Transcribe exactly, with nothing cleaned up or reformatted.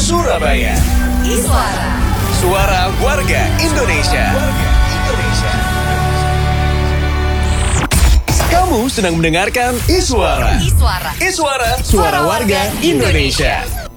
Surabaya. Iswara. Suara warga Indonesia. Kamu sedang mendengarkan Iswara. Iswara. Iswara, suara warga Indonesia.